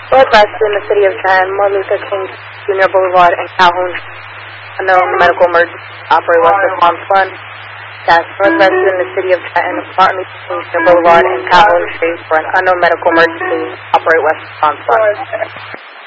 Northwest in the city of Trenton, Martin Luther King Jr. Boulevard and Calhoun. Unknown medical emergency. Operate West Response Fund. Yes, Northwest in the city of Trenton, Martin Luther King Jr. Boulevard and Calhoun Street for an unknown medical emergency. Operate West Response Fund.